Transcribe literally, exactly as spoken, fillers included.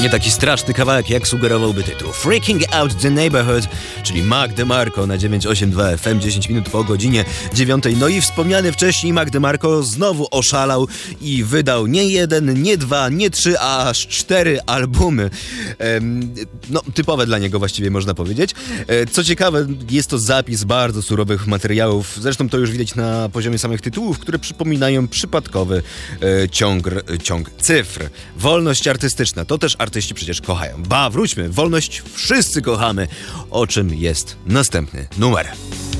Nie taki straszny kawałek, jak sugerowałby tytuł. Freaking Out the Neighborhood, czyli Mac DeMarco na dziewięć osiem dwa F M, dziesięć minut po godzinie dziewiątej. No i wspomniany wcześniej Mac DeMarco znowu oszalał i wydał nie jeden, nie dwa, nie trzy, a aż cztery albumy. Ehm, no, typowe dla niego właściwie można powiedzieć. E, co ciekawe, jest to zapis bardzo surowych materiałów. Zresztą to już widać na poziomie samych tytułów, które przypominają przypadkowy e, ciąg, ciąg cyfr. Wolność artystyczna, to też artyści przecież kochają. Ba, wróćmy, wolność wszyscy kochamy, o czym jest następny numer.